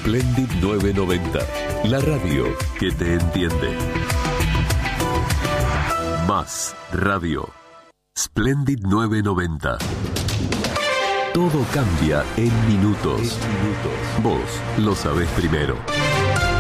Splendid 990, la radio que te entiende. Más radio. Splendid 990. Todo cambia en minutos. Vos lo sabés primero.